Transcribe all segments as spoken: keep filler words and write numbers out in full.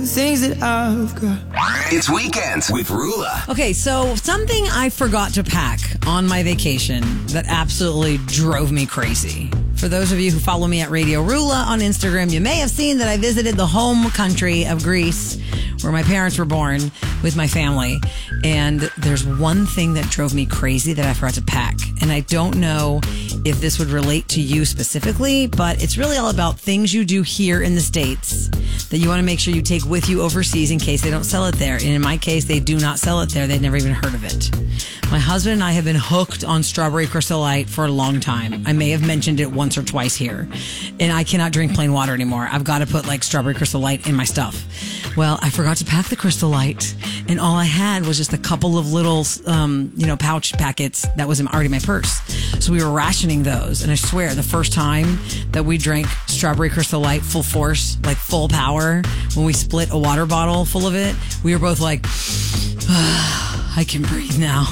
Things that I've got. It's Weekends with Rula. Okay, so something I forgot to pack on my vacation that absolutely drove me crazy. For those of you who follow me at Radio Rula on Instagram, you may have seen that I visited the home country of Greece, where my parents were born, with my family. And there's one thing that drove me crazy that I forgot to pack. And I don't know if this would relate to you specifically, but it's really all about things you do here in the States that you want to make sure you take with you overseas in case they don't sell it there. And in my case, they do not sell it there. They'd never even heard of it. My husband and I have been hooked on strawberry Crystal Light for a long time. I may have mentioned it once or twice here. And I cannot drink plain water anymore. I've got to put like strawberry Crystal Light in my stuff. Well, I forgot to pack the Crystal Light, and all I had was just a couple of little, um, you know, pouch packets that was already in my purse. So we were rationing those, and I swear, the first time that we drank strawberry Crystal Light full force, like full power, when we split a water bottle full of it, we were both like, ah, I can breathe now.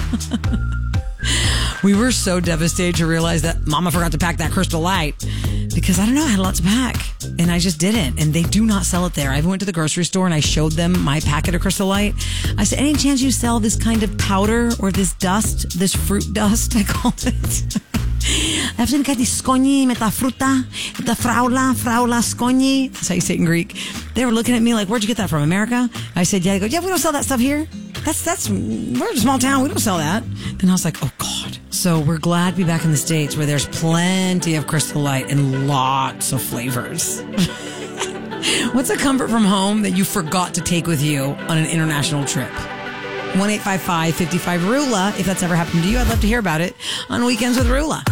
We were so devastated to realize that Mama forgot to pack that Crystal Light because, I don't know, I had a lot to pack and I just didn't. And they do not sell it there. I even went to the grocery store and I showed them my packet of Crystal Light. I said, any chance you sell this kind of powder or this dust, this fruit dust, I called it. Αυτήν κάτι σκόνη με τα φρούτα, the fraula, fraula σκόνη. That's how you say it in Greek. They were looking at me like, where'd you get that from, America? I said, yeah. They go, yeah, we don't sell that stuff here. That's, that's, we're a small town. We don't sell that. And I was like, oh, God. So we're glad to be back in the States where there's plenty of Crystal Light and lots of flavors. What's a comfort from home that you forgot to take with you on an international trip? one eight five five, five five, R U L A. If that's ever happened to you, I'd love to hear about it on Weekends with Rula.